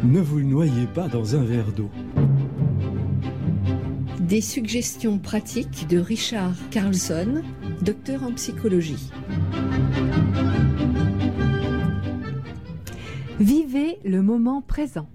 Ne vous noyez pas dans un verre d'eau. Des suggestions pratiques de Richard Carlson, docteur en psychologie. Vivez le moment présent.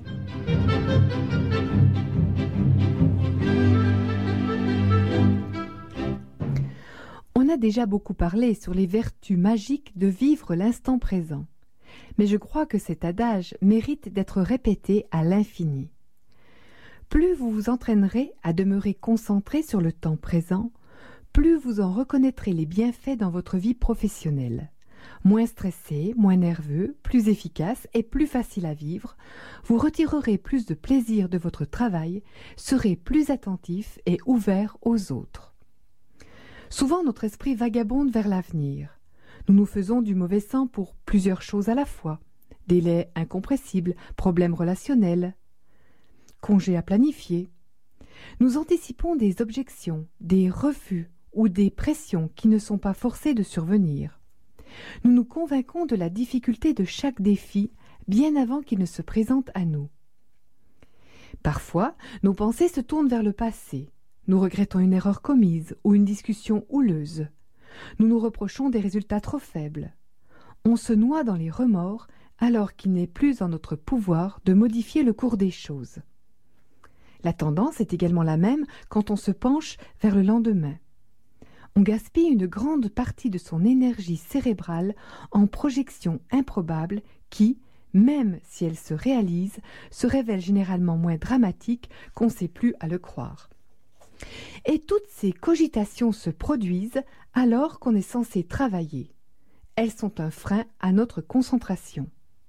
On a déjà beaucoup parlé sur les vertus magiques de vivre l'instant présent. Mais je crois que cet adage mérite d'être répété à l'infini. Plus vous vous entraînerez à demeurer concentré sur le temps présent, plus vous en reconnaîtrez les bienfaits dans votre vie professionnelle. Moins stressé, moins nerveux, plus efficace et plus facile à vivre, vous retirerez plus de plaisir de votre travail, serez plus attentif et ouvert aux autres. Souvent notre esprit vagabonde vers l'avenir. Nous nous faisons du mauvais sang pour plusieurs choses à la fois. Délais incompressibles, problèmes relationnels, congés à planifier. Nous anticipons des objections, des refus ou des pressions qui ne sont pas forcées de survenir. Nous nous convainquons de la difficulté de chaque défi bien avant qu'il ne se présente à nous. Parfois, nos pensées se tournent vers le passé. Nous regrettons une erreur commise ou une discussion houleuse. Nous nous reprochons des résultats trop faibles. On se noie dans les remords alors qu'il n'est plus en notre pouvoir de modifier le cours des choses. La tendance est également la même quand on se penche vers le lendemain. On gaspille une grande partie de son énergie cérébrale en projections improbables qui, même si elles se réalisent, se révèlent généralement moins dramatiques qu'on ne sait plus à le croire. Et toutes ces cogitations se produisent alors qu'on est censé travailler. Elles sont un frein à notre concentration.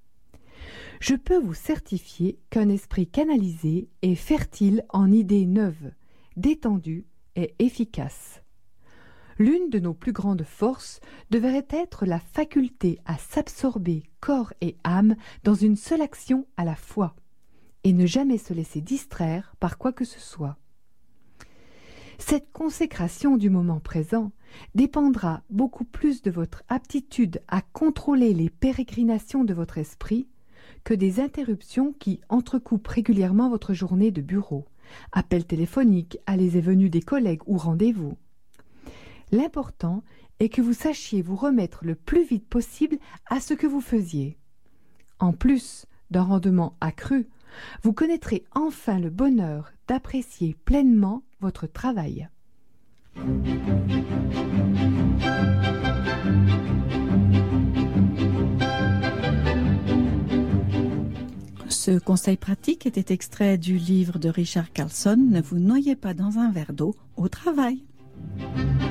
Je peux vous certifier qu'un esprit canalisé est fertile en idées neuves, détendues et efficaces. L'une de nos plus grandes forces devrait être la faculté à s'absorber corps et âme dans une seule action à la fois, et ne jamais se laisser distraire par quoi que ce soit. Cette consécration du moment présent dépendra beaucoup plus de votre aptitude à contrôler les pérégrinations de votre esprit que des interruptions qui entrecoupent régulièrement votre journée de bureau, appels téléphoniques, allées et venues des collègues ou rendez-vous. L'important est que vous sachiez vous remettre le plus vite possible à ce que vous faisiez. En plus d'un rendement accru, vous connaîtrez enfin le bonheur d'apprécier pleinement votre travail. Ce conseil pratique était extrait du livre de Richard Carlson « Ne vous noyez pas dans un verre d'eau au travail ».